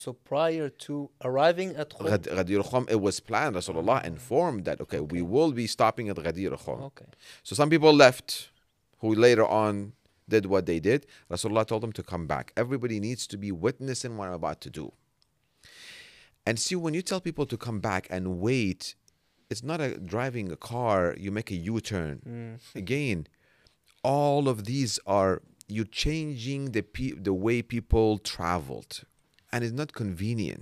So prior to arriving at Khum. Ghadir Khum, it was planned. Rasulullah informed that, okay, we will be stopping at Ghadir Khum. Okay. So some people left who later on did what they did. Rasulullah told them to come back. Everybody needs to be witnessing what I'm about to do. And see, when you tell people to come back and wait, it's not a driving a car, you make a U-turn. Again, all of these are, you're changing the way people traveled. And it's not convenient.